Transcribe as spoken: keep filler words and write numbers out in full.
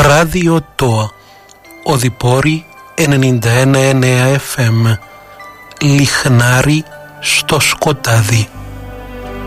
Ράδιο ΤΟΑ, Οδυπόρη ενενήντα ένα κόμμα εννέα εφ εμ, Λιχνάρι στο σκοτάδι.